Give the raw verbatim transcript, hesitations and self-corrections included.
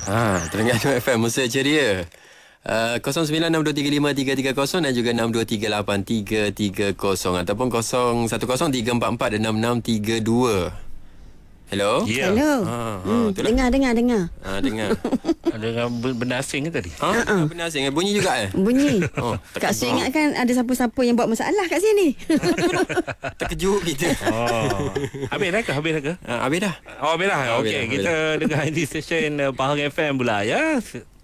Ha, Terengganu F M, Musa Ceria. Uh, kosong sembilan enam dua tiga lima tiga tiga kosong dan juga enam dua tiga lapan tiga tiga kosong ataupun kosong satu kosong tiga empat empat enam enam tiga dua. Hello? Yeah. Hello. Ha, ha, hmm, itulah. dengar, dengar, dengar. Ha, dengar. Ada benda asing ke tadi? Ha, uh-uh. Benda asing. Bunyi juga eh? Bunyi. Oh, Kak Su ingatkan ada siapa-siapa yang buat masalah kat sini. terkejut kita. Oh. Habis dah ke? Habis dah ke? Ha, habis dah. Oh, habis dah. Habis Okey, dah, habis kita dengar di stesen uh, Pahang F M pula ya.